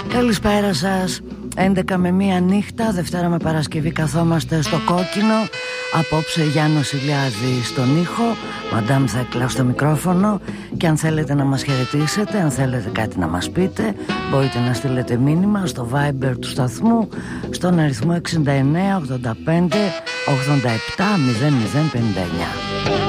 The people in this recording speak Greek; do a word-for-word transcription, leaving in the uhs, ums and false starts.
Καλησπέρα σας. έντεκα με μία νύχτα, Δευτέρα με Παρασκευή καθόμαστε στο κόκκινο. Απόψε Γιάννος Ηλιάδη στον ήχο, Μαντάμ Θέκλα στο μικρόφωνο. Και αν θέλετε να μας χαιρετήσετε, αν θέλετε κάτι να μας πείτε, μπορείτε να στείλετε μήνυμα στο Viber του σταθμού στον αριθμό εξήντα εννέα ογδόντα πέντε ογδόντα επτά μηδέν μηδέν πενήντα εννέα.